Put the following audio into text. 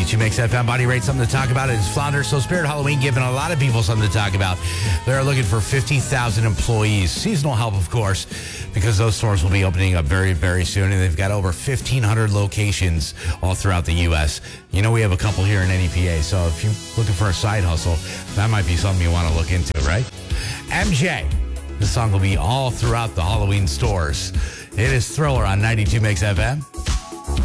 92 Mix FM. Body Rate, something to talk about. It's Flounder. So Spirit Halloween giving a lot of people something to talk about. They're looking for 50,000 employees. Seasonal help, of course, because those stores will be opening up very, very soon. And they've got over 1,500 locations all throughout the U.S. You know, we have a couple here in NEPA. So if you're looking for a side hustle, that might be something you want to look into, right? MJ. This song will be all throughout the Halloween stores. It is Thriller on 92 Mix FM.